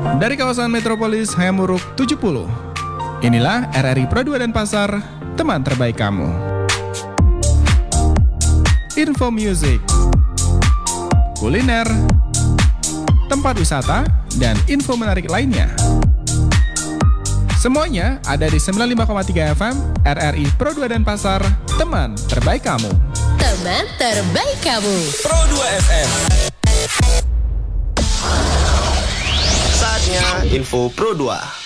Dari kawasan metropolis Hayamuruk 70. Inilah RRI Pro 2 Denpasar, teman terbaik kamu. Info music, kuliner, tempat wisata, dan info menarik lainnya. Semuanya ada di 95,3 FM RRI Pro 2 Denpasar, teman terbaik kamu. Teman terbaik kamu. Pro 2 FM. Saatnya info Pro 2.